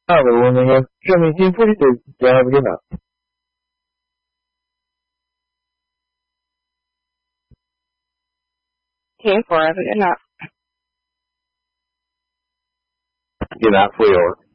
woman show me June 46th. Do I have a good night? Team 4, have a good night. Good night, sweetheart.